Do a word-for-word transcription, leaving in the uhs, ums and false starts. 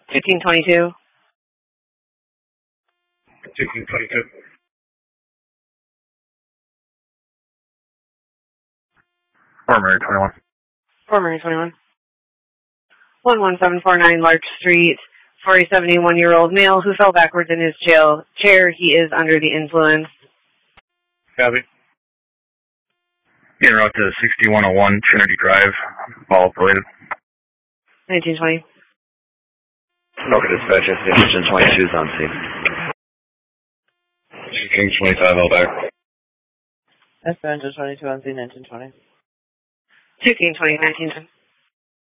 fifteen twenty-two. fifteen twenty-two. Fort Mary twenty-one. Fort Mary twenty-one. one one seven four nine Larch Street. For a seventy-one-year-old male who fell backwards in his jail chair. He is under the influence. Copy. En route to sixty-one oh one Trinity Drive. All related. nineteen twenty. Local dispatcher, Engine twenty-two is on scene. King twenty-five, all back. That's Engine twenty-two on scene, nineteen twenty. two King twenty, nineteen twenty.